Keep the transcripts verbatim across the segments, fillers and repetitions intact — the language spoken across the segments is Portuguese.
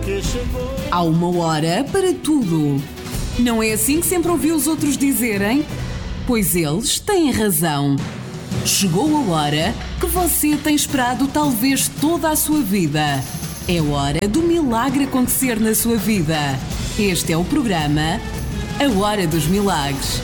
Há uma hora para tudo. Não é assim que sempre ouvi os outros dizerem? Pois eles têm razão. Chegou a hora que você tem esperado talvez toda a sua vida. É hora do milagre acontecer na sua vida. Este é o programa A Hora dos Milagres.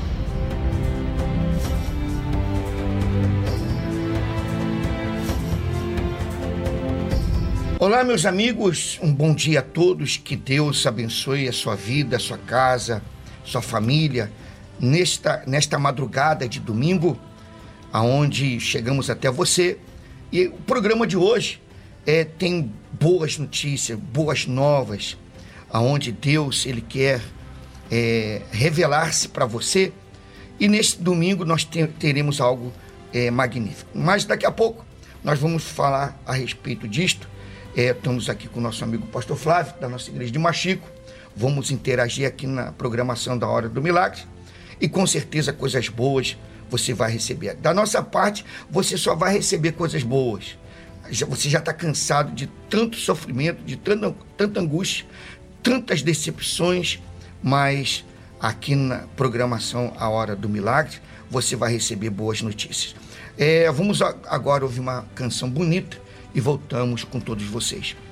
Olá, meus amigos, um bom dia a todos, que Deus abençoe a sua vida, a sua casa, sua família, nesta, nesta madrugada de domingo, aonde chegamos até você. E o programa de hoje é, tem boas notícias, boas novas, aonde Deus ele quer é, revelar-se para você, e neste domingo nós te, teremos algo é, magnífico. Mas daqui a pouco nós vamos falar a respeito disto. É, estamos aqui com o nosso amigo Pastor Flávio, da nossa igreja de Machico. Vamos interagir aqui na programação da Hora do Milagre. E com certeza coisas boas você vai receber. Da nossa parte, você só vai receber coisas boas. Você já está cansado de tanto sofrimento, de tanta, tanta angústia, tantas decepções, mas aqui na programação A Hora do Milagre, você vai receber boas notícias. É, vamos agora ouvir uma canção bonita e voltamos com todos vocês.